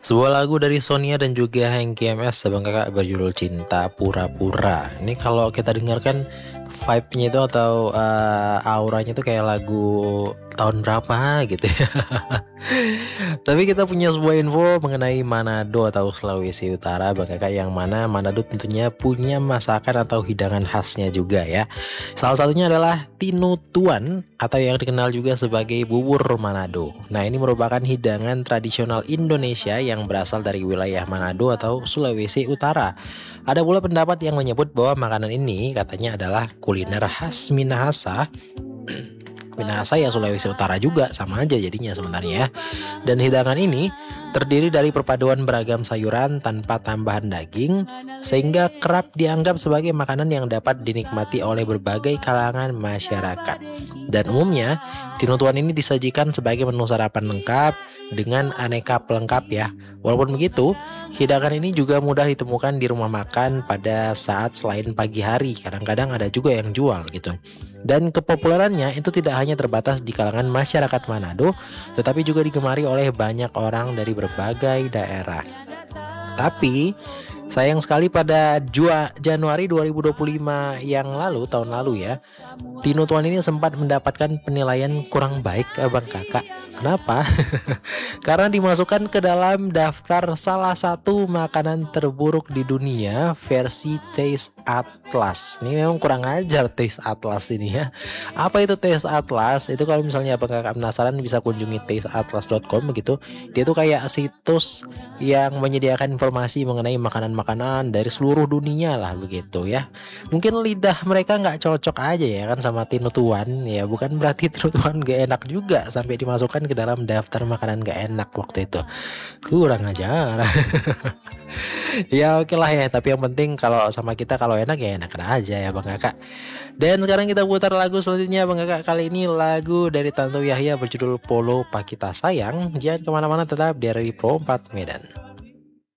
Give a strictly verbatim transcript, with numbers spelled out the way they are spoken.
Sebuah lagu dari Sonia dan juga Hengki M S Abang Kakak berjudul Cinta Pura-Pura. Ini kalau kita dengarkan vibe-nya itu atau uh, auranya itu kayak lagu tahun berapa gitu ya. Tapi kita punya sebuah info mengenai Manado atau Sulawesi Utara Bang Kakak, yang mana Manado tentunya punya masakan atau hidangan khasnya juga ya. Salah satunya adalah tinutuan atau yang dikenal juga sebagai bubur Manado. Nah, ini merupakan hidangan tradisional Indonesia yang berasal dari wilayah Manado atau Sulawesi Utara. Ada pula pendapat yang menyebut bahwa makanan ini katanya adalah kuliner khas Minahasa. Minahasa ya Sulawesi Utara juga, sama aja jadinya sebenarnya ya. Dan hidangan ini terdiri dari perpaduan beragam sayuran tanpa tambahan daging, sehingga kerap dianggap sebagai makanan yang dapat dinikmati oleh berbagai kalangan masyarakat. Dan umumnya, tinutuan ini disajikan sebagai menu sarapan lengkap dengan aneka pelengkap ya. Walaupun begitu, hidangan ini juga mudah ditemukan di rumah makan pada saat selain pagi hari. Kadang-kadang ada juga yang jual gitu. Dan kepopulerannya itu tidak hanya terbatas di kalangan masyarakat Manado, tetapi juga digemari oleh banyak orang dari berbagai daerah. Tapi sayang sekali pada Januari dua ribu dua puluh lima yang lalu, tahun lalu ya, tinutuan ini sempat mendapatkan penilaian kurang baik Abang Kakak. Kenapa? Karena dimasukkan ke dalam daftar salah satu makanan terburuk di dunia versi Taste Atlas. Ini memang kurang ajar Taste Atlas ini ya. Apa itu Taste Atlas? Itu kalau misalnya Abang Kakak penasaran bisa kunjungi taste atlas dot com begitu. Dia tuh kayak situs yang menyediakan informasi mengenai makanan-makanan dari seluruh dunia lah begitu ya. Mungkin lidah mereka nggak cocok aja ya kan sama tinutuan ya, bukan berarti tinutuan gak enak juga sampai dimasukkan ke dalam daftar makanan gak enak waktu itu. Kurang ajar. Ya oke lah ya, tapi yang penting kalau sama kita kalau enak ya enak aja ya Bang Kakak. Dan sekarang kita putar lagu selanjutnya Bang Kakak. Kali ini lagu dari Tanto Yahya berjudul Polo Pakita Sayang. Jangan kemana-mana, tetap di R R I Pro empat Medan.